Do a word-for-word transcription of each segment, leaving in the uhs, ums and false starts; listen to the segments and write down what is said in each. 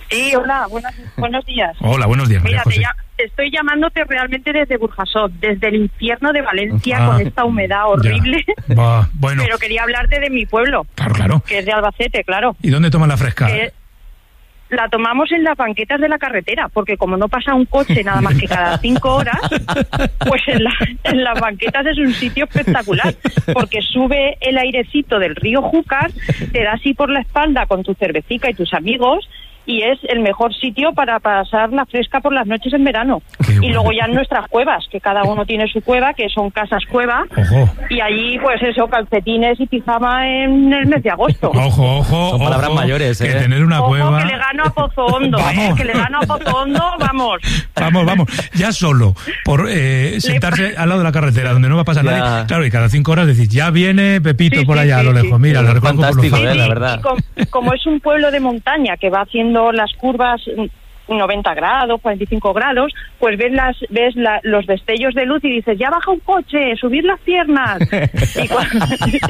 Sí, hola, buenos, buenos días. Hola, buenos días. Mira, José. te, ya, estoy llamándote realmente desde Burjasot, desde el infierno de Valencia, ah, con esta humedad horrible. Va, bueno. Pero quería hablarte de mi pueblo. Claro, claro. Que es de Albacete, claro. ¿Y dónde toman la fresca? Que la tomamos en las banquetas de la carretera, porque como no pasa un coche nada más que cada cinco horas, pues en, la, en las banquetas es un sitio espectacular, porque sube el airecito del río Júcar, te da así por la espalda con tu cervecica y tus amigos, y es el mejor sitio para pasar la fresca por las noches en verano. Qué y bueno. Luego ya en nuestras cuevas, que cada uno tiene su cueva, que son casas cueva, ojo. Y allí pues eso, calcetines y pijama en el mes de agosto. Ojo, ojo, son palabras ojo, mayores, ¿eh? Que tener una ojo, cueva... que le gano a Pozo Hondo, ¿eh? Que le gano a Pozo Hondo, vamos. Vamos, vamos, ya solo, por eh, sentarse le... al lado de la carretera, donde no va a pasar ya. Nadie, claro, y cada cinco horas decís, ya viene Pepito sí, por allá sí, a lo lejos, sí. Mira, lo recojo por los sí, faros. La verdad. Y como, como es un pueblo de montaña que va haciendo las curvas noventa grados, cuarenta y cinco grados, pues ves las ves la, los destellos de luz y dices, ya baja un coche, subir las piernas. y, cuando,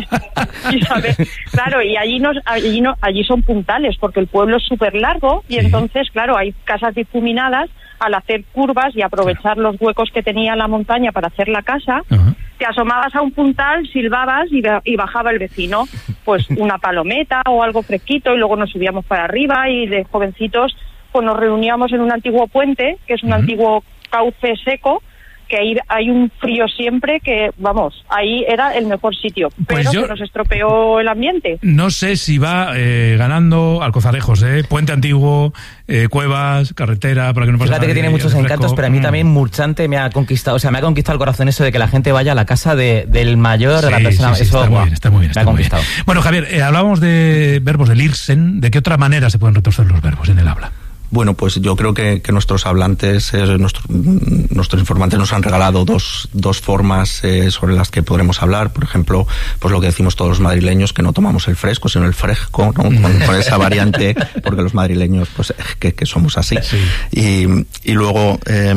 y sabes, claro, y allí nos, allí no, allí son puntales, porque el pueblo es súper largo, y sí. Entonces, claro, hay casas difuminadas. Al hacer curvas y aprovechar claro. los huecos que tenía la montaña para hacer la casa, uh-huh. te asomabas a un puntal, silbabas y, y bajaba el vecino, pues una palometa o algo fresquito, y luego nos subíamos para arriba, y de jovencitos pues nos reuníamos en un antiguo puente, que es un uh-huh. antiguo cauce seco, que ahí hay un frío siempre que, vamos, ahí era el mejor sitio, pero pues yo, se nos estropeó el ambiente. No sé si va eh, ganando Alcozarejos, ¿eh? Puente antiguo, eh, cuevas, carretera, para que no pase Fíjate que tiene muchos encantos, pero a mí mm. también Murchante me ha conquistado, o sea, me ha conquistado el corazón eso de que la gente vaya a la casa de, del mayor, sí, de la persona... Sí, sí, eso, está, muy bien, está muy bien, está me ha muy conquistado. Bien. Bueno, Javier, eh, hablábamos de verbos del Irsen, ¿de qué otra manera se pueden retorcer los verbos en el habla? Bueno, pues yo creo que, que nuestros hablantes, eh, nuestro, nuestros informantes nos han regalado dos, dos formas eh, sobre las que podremos hablar. Por ejemplo, pues lo que decimos todos los madrileños, que no tomamos el fresco, sino el fresco, ¿no? Con, con esa variante, porque los madrileños, pues, que, que somos así. Sí. Y, y luego, eh,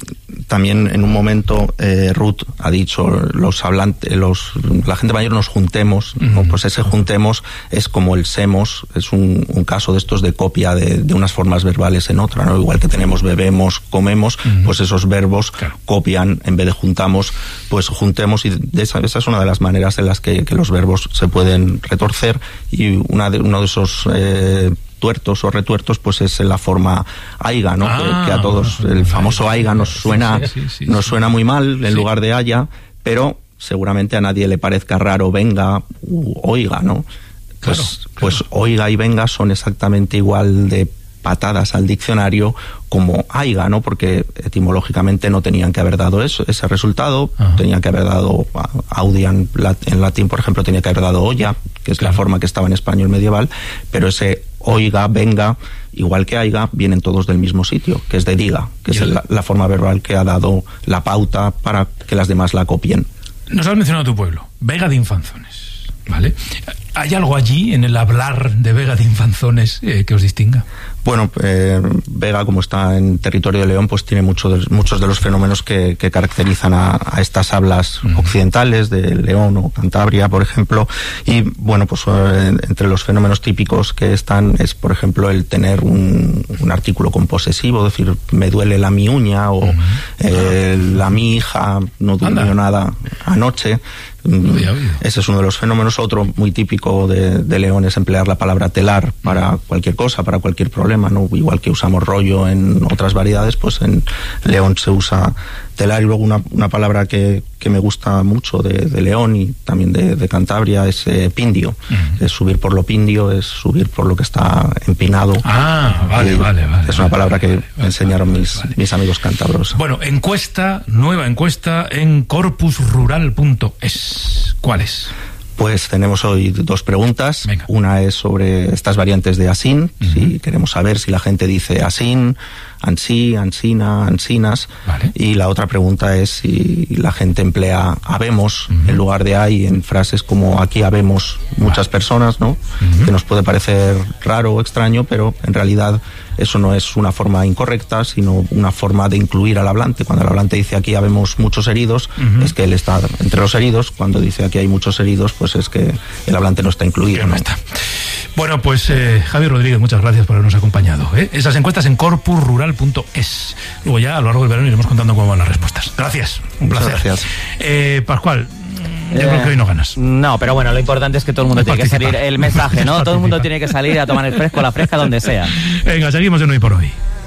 también en un momento, eh, Ruth ha dicho, los hablantes, los, la gente mayor nos juntemos, ¿no? Pues ese juntemos es como el semos, es un, un caso de estos de copia de, de unas formas verbales en otra, ¿no? Igual que tenemos bebemos, comemos, uh-huh. pues esos verbos claro. copian, en vez de juntamos, pues juntemos, y de esa, esa es una de las maneras en las que, que los verbos se pueden retorcer, y una de, uno de esos eh, tuertos o retuertos pues es la forma aiga, ¿no? Ah, que, que a todos el famoso aiga nos suena, sí, sí, sí, nos sí. suena muy mal en sí. lugar de haya, pero seguramente a nadie le parezca raro venga u oiga, ¿no? Pues, claro, claro. pues oiga y venga son exactamente igual de patadas al diccionario como aiga, ¿no? Porque etimológicamente no tenían que haber dado eso, ese resultado, uh-huh. tenían que haber dado audian en latín, por ejemplo, tenía que haber dado olla, que es claro. la forma que estaba en español medieval, pero ese oiga, venga, igual que aiga, vienen todos del mismo sitio, que es de diga, que Yo... es la, la forma verbal que ha dado la pauta para que las demás la copien. Nos has mencionado tu pueblo, Vega de Infanzones, ¿vale? ¿Hay algo allí en el hablar de Vega de Infanzones eh, que os distinga? Bueno, eh, Vega, como está en territorio de León, pues tiene mucho de, muchos de los fenómenos que, que caracterizan a, a estas hablas uh-huh. occidentales de León o Cantabria, por ejemplo. Y bueno, pues eh, entre los fenómenos típicos que están es, por ejemplo, el tener un, un artículo composesivo, es decir, me duele la mi uña o uh-huh. eh, la mi hija no durmió nada anoche. Ese es uno de los fenómenos. Otro muy típico de, de León es emplear la palabra telar para cualquier cosa, para cualquier problema, ¿no? Igual que usamos rollo en otras variedades, pues en León se usa telar. Y luego una, una palabra que, que me gusta mucho de, de León y también de, de Cantabria es eh, pindio. Uh-huh. Es subir por lo pindio, es subir por lo que está empinado. Ah, vale, vale, vale. Es una vale, palabra que vale, me enseñaron vale, mis, vale. mis amigos cántabros. Bueno, encuesta, nueva encuesta en corpus rural punto es. ¿Cuál es? Pues tenemos hoy dos preguntas. Venga. Una es sobre estas variantes de asín. Uh-huh. Si queremos saber si la gente dice asín, ansí, ansina, ansinas. Vale. Y la otra pregunta es si la gente emplea habemos uh-huh. en lugar de hay en frases como aquí habemos muchas vale. personas, ¿no? Uh-huh. Que nos puede parecer raro o extraño, pero en realidad eso no es una forma incorrecta, sino una forma de incluir al hablante. Cuando el hablante dice aquí habemos muchos heridos, uh-huh. es que él está entre los heridos. Cuando dice aquí hay muchos heridos, pues es que el hablante no está incluido, ¿no? No está. Bueno, pues eh, Javi Rodríguez, muchas gracias por habernos acompañado. ¿eh? Esas encuestas en corpus rural punto es. Luego ya a lo largo del verano iremos contando cómo van las respuestas. Gracias, un placer. Muchas gracias. Eh, Pascual, yo eh, creo que hoy no ganas. No, pero bueno, lo importante es que todo el mundo tiene Participa. que salir, el mensaje, ¿no? Todo el mundo tiene que salir a tomar el fresco, la fresca, donde sea. Venga, seguimos en Hoy por Hoy.